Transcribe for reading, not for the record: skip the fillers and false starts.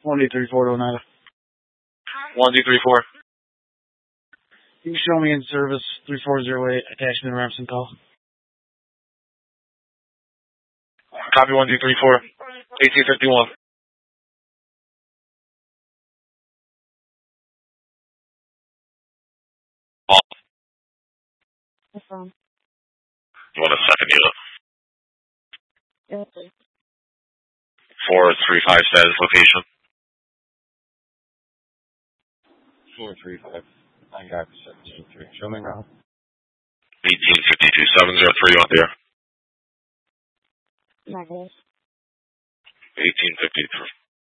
1D34 to Oneida. 1D34. You can show me in service 3408, attachment Ramson call. Copy 1D34. 1851. What's wrong? You want a second unit? Yes, please. 435 status location. 435. I got 703. Show me now. 1852. 703 on there. Negative. 1853.